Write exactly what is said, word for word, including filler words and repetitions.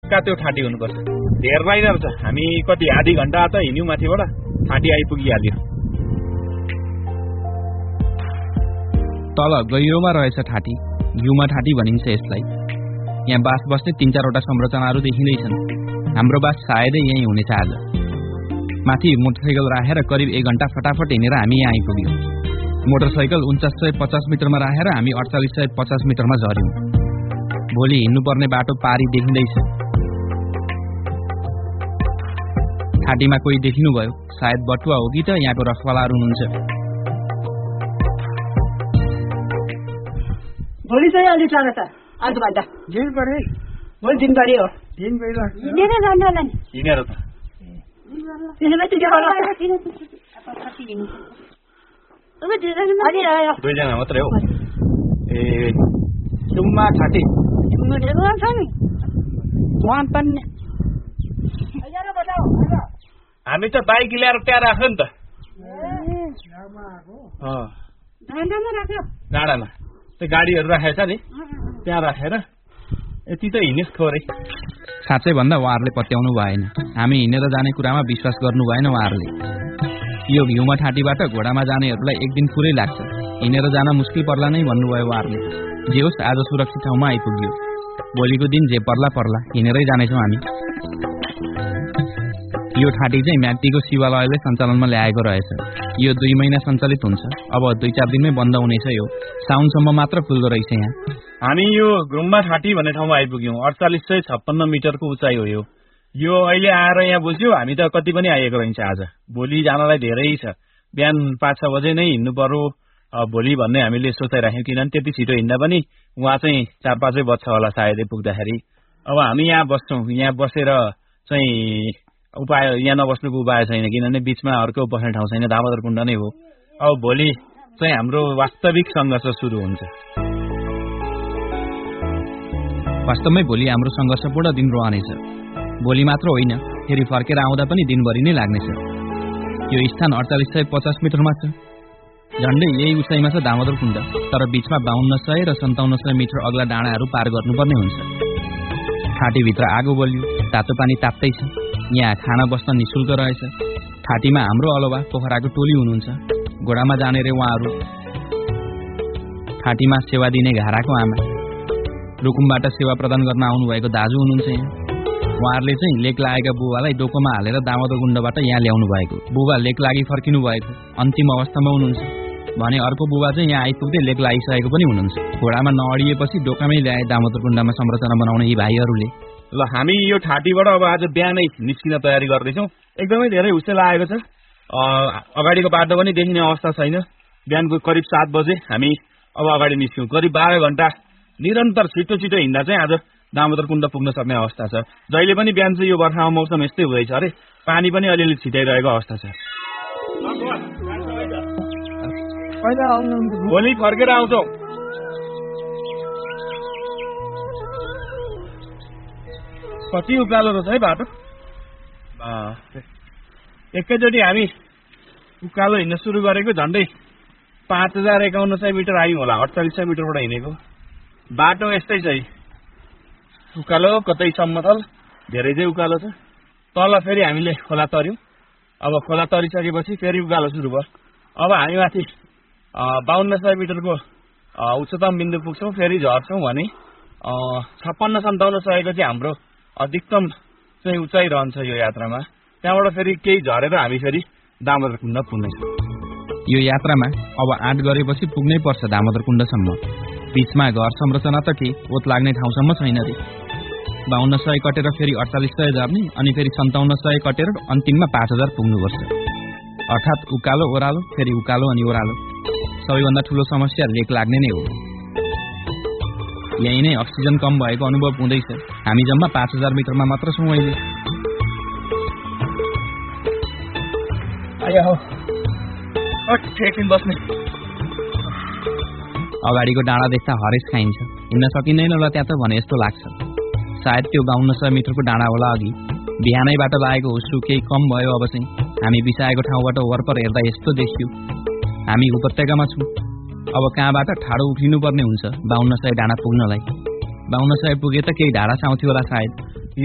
पक्का त्यो ठाटी हुनुपर्छ। धेर लाइन छ, हामी कति आधी घण्टा त हिँड्यौँ माथिबाट, ठाटी आइपुगिहाल्यो। तल गहिरोमा रहेछ ठाटी, युमा ठाटी भनिन्छ यसलाई। यहाँ बास बस्ने तीन चारवटा संरचनाहरू देखिँदैछन्। हाम्रो बास सायदै यहीँ हुनेछ आज। माथि मोटरसाइकल राखेर करिब एक घण्टा फटाफट हिँडेर हामी यहाँ आइपुग्यौँ। मोटरसाइकल उन्चास सय पचास मिटरमा राखेर हामी अडचालिस सय पचास मिटरमा झऱ्यौँ। भोलि हिँड्नुपर्ने बाटो पारी देखिँदैछ। ठाटीमा कोही देखिनुभयो, सायद बटुवा हो कि त यहाँको रखवालाहरू हुनुहुन्छ। भोलि चाहिँ अलि टाढा छ, आजभन्दा दिनभरि भोलि दिनभरि हो। दिनभरि हिँडेर जानु होला नि, हिँडेर त दुईजना मात्रै हो। ए जुम्मा ठाटी हामी त बाइक ल्याएर त्यहाँ राख्यो नि त, डाँडामा त्यो गाडीहरू राखेको छ नि, त्यहाँ राखेर यति त हिँडेस् थोरै। साँच्चै भन्दा उहाँहरूले पत्याउनु भएन। हामी हिँडेर जाने कुरामा विश्वास गर्नु भएन उहाँहरूले। यो घिउमा ठाटीबाट घोडामा जानेहरूलाई एक दिन पुरै लाग्छ, हिँडेर जान मुस्किल पर्ला नै भन्नुभयो उहाँहरूले। जे होस्, आज सुरक्षित ठाउँमा आइपुग्यो। भोलिको दिन जे पर्ला पर्ला हिँडेरै जानेछौँ हामी। यो ठाटी चाहिँ म्याग्दीको शिवालयले सञ्चालनमा ल्याएको रहेछ। यो दुई महिना सञ्चालित हुन्छ, अब दुई चार दिनमै बन्द हुनेछ। यो साउनसम्म मात्र खुल्दो रहेछ यहाँ। हामी यो गुम्बा ठाटी भन्ने ठाउँमा आइपुग्यौँ। अडचालिस सय छप्पन्न मिटरको उचाइ हो यो। यो अहिले आएर यहाँ बुझ्यो, हामी त कति पनि आइएको रहन्छ आज। भोलि जानलाई धेरै छ, बिहान पाँच छ बजे नै हिँड्नु पर्यो भोलि भन्ने हामीले सोचाइराख्यौँ। किनभने त्यति छिटो हिँड्दा पनि उहाँ चाहिँ चार पाँचै बज्छ होला सायदै पुग्दाखेरि। अब हामी यहाँ बस्छौँ, यहाँ बसेर चाहिँ उपाय, यहाँ नबस्नुको उपाय छैन, किनभने बिचमा अर्को बस्ने ठाउँ छैन, दामोदर कुण्ड नै हो। अब भोलि चाहिँ हाम्रो वास्तविक सङ्घर्ष सुरु हुन्छ। वास्तवमै भोलि हाम्रो सङ्घर्षपूर्ण दिन रहनेछ। भोलि मात्र होइन, फेरि फर्केर आउँदा पनि दिनभरि नै लाग्नेछ। यो स्थान अडचालिस सय पचास मिटरमा छ। झन्डै यही उचाइमा छ दामोदर कुण्ड, तर बिचमा बाहन्न सय र सन्ताउन्न सय मिटर अग्ला डाँडाहरू पार गर्नुपर्ने हुन्छ। ठाटीभित्र आगो बल्यो, तातो पानी ताप्दै छ। यहाँ खाना बस्न निशुल्क रहेछ। ठाटीमा हाम्रो अलावा पोखराको टोली हुनुहुन्छ, घोडामा जाने रे उहाँहरू। ठाटीमा सेवा दिने घाराको आमा, रुकुमबाट सेवा प्रदान गर्न आउनुभएको दाजु हुनुहुन्छ यहाँ। उहाँहरूले चाहिँ लेक लागेका बुबालाई डोकोमा हालेर दामोदर कुण्डबाट यहाँ ल्याउनु भएको। बुबा लेक लागि फर्किनु भएको अन्तिम अवस्थामा हुनुहुन्छ भने अर्को बुबा चाहिँ यहाँ आइपुग्दै लेक लागिसकेको पनि हुनुहुन्छ। घोडामा नअडिएपछि डोकामै ल्याए दामोदर कुण्डमा संरचना बनाउने यी भाइहरूले। ल हामी यो ठाटीबाट अब आज बिहानै निस्किन तयारी गर्दैछौँ। एकदमै धेरै हुस्से लागेको छ। अगाडिको बाटो पनि देखिने अवस्था छैन। बिहानको करिब सात बजे हामी अब अगाडि निस्क्यौँ। करिब बाह्र घण्टा निरन्तर छिटो छिटो हिँड्दा चाहिँ आज दामोदर कुण्ड पुग्न सक्ने अवस्था छ। जहिले पनि बिहान चाहिँ यो बर्खामा मौसम यस्तै हुँदैछ अरे, पानी पनि अलिअलि छिटाइरहेको अवस्था छ। भोलि फर्केर आउँछौँ। कति उकालो रहेछ है बाटो। एकैचोटि हामी उकालो हिँड्न सुरु गरेको झन्डै पाँच हजार एकाउन्न सय मिटर आयौँ होला। अडचालिस सय मिटरबाट हिँडेको बाटो यस्तै छ। उकालो कतै समतल, धेरै चाहिँ उकालो छ। तल फेरि हामीले खोला तर्यौँ। अब खोला तरिसकेपछि फेरि उकालो सुरु भयो। अब हामी माथि बाहन्न सय मिटरको उच्चतम बिन्दु पुग्छौँ, फेरि झर्छौँ भने छप्पन्न सन्ताउन्न सयको चाहिँ हाम्रो अधिकतम चाहिँ उचाइ रहन्छ यो यात्रामा। त्यहाँबाट फेरि केही झरेर हामी फेरि दामोदर कुण्ड पुग्नेछौँ। यो यात्रामा अब आँट गरेपछि पुग्नै पर्छ दामोदर कुण्डसम्म। बिचमा घर संरचना त के ओत लाग्ने ठाउँसम्म छैन रे। बाहन्न सय कटेर फेरि अडचालिस सय झर्ने, अनि फेरि सन्ताउन्न सय कटेर अन्तिममा पाँच हजार पुग्नुपर्छ। अर्थात् उकालो ओह्रालो फेरि उकालो अनि ओह्रालो। सबैभन्दा ठुलो समस्या लेक लाग्ने नै हो। यही नै अक्सिजन कम भएको अनुभव हुँदैछ। हामी जम्मा पाँच हजार मिटरमा मात्र छौँ अहिले। बस्ने अगाडिको डाँडा देख्दा हरेस खाइन्छ। हिँड्न सकिँदैन होला त्यहाँ त भने जस्तो लाग्छ। सायद त्यो बाहन्न सय मिटरको डाँडा होला। अघि बिहानैबाट लागेको हुस्सु केही कम भयो। अब चाहिँ हामी बिसाएको ठाउँबाट वरपर हेर्दा यस्तो देखियो। हामी उपत्यकामा छौँ। अब कहाँबाट ठाडो उफ्रिनुपर्ने हुन्छ बाहन्न सय डाँडा पुग्नलाई। बाहन्न सय पुगे त केही ढाडा आउँथ्यो होला सायद।